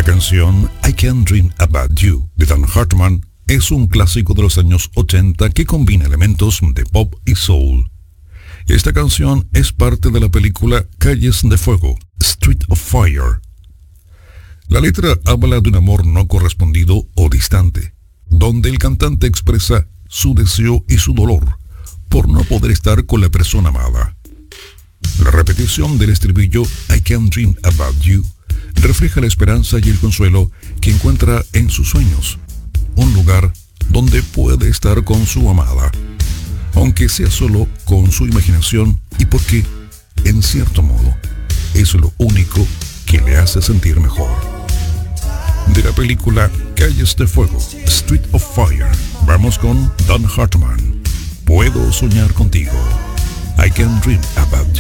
canción I Can't Dream About You de Dan Hartman es un clásico de los años 80 que combina elementos de pop y soul. Esta canción es parte de la película Calles de Fuego, Street of Fire. La letra habla de un amor no correspondido o distante, donde el cantante expresa su deseo y su dolor por no poder estar con la persona amada. La repetición del estribillo I Can't Dream About You refleja la esperanza y el consuelo que encuentra en sus sueños, un lugar donde puede estar con su amada, aunque sea solo con su imaginación y porque, en cierto modo, es lo único que le hace sentir mejor. De la película Calles de Fuego, Street of Fire, vamos con Dan Hartman. Puedo soñar contigo. I Can Dream About You.